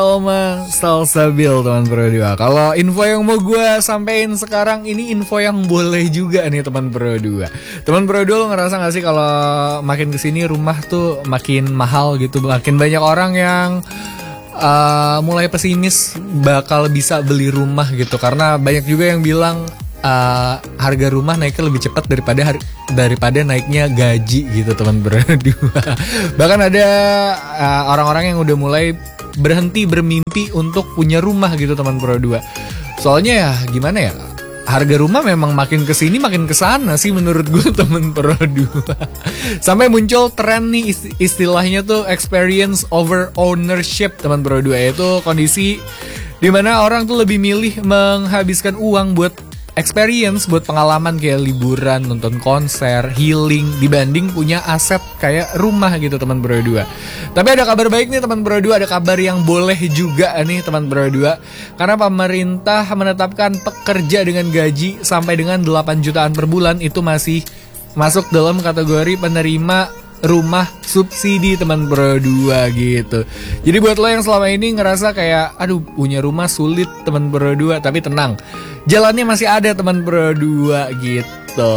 Salma Salsabil teman berdua. Kalau info yang mau gue sampein sekarang ini info yang boleh juga nih teman berdua. Teman berdua, lo ngerasa gak sih kalau makin kesini rumah tuh makin mahal gitu, makin banyak orang yang mulai pesimis bakal bisa beli rumah gitu, karena banyak juga yang bilang harga rumah naiknya lebih cepat daripada naiknya gaji gitu teman berdua. Bahkan ada orang-orang yang udah mulai berhenti bermimpi untuk punya rumah gitu teman berdua. Soalnya ya gimana ya, harga rumah memang makin kesini makin kesana sih menurut gue teman berdua. Sampai muncul tren nih istilahnya tuh experience over ownership teman berdua, yaitu kondisi dimana orang tuh lebih milih menghabiskan uang buat experience, buat pengalaman kayak liburan, nonton konser, healing, dibanding punya aset kayak rumah gitu teman berdua. Tapi ada kabar baik nih teman berdua, ada kabar yang boleh juga nih teman berdua, karena pemerintah menetapkan pekerja dengan gaji sampai dengan 8 jutaan per bulan itu masih masuk dalam kategori penerima rumah subsidi teman berdua gitu. Jadi buat lo yang selama ini ngerasa kayak aduh punya rumah sulit teman berdua, tapi tenang, jalannya masih ada teman berdua gitu.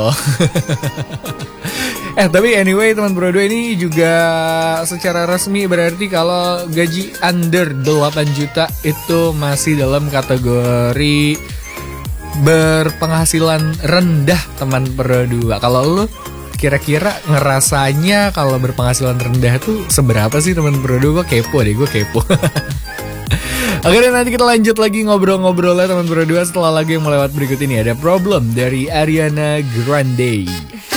Tapi anyway teman berdua, ini juga secara resmi berarti kalau gaji under 8 juta itu masih dalam kategori berpenghasilan rendah teman berdua. Kalau lo kira-kira ngerasanya kalau berpenghasilan rendah tuh seberapa sih teman berdua? Gue kepo. Oke deh, nanti kita lanjut lagi ngobrol-ngobrolnya teman berdua setelah lagu yang melewat berikut ini. Ada Problem dari Ariana Grande.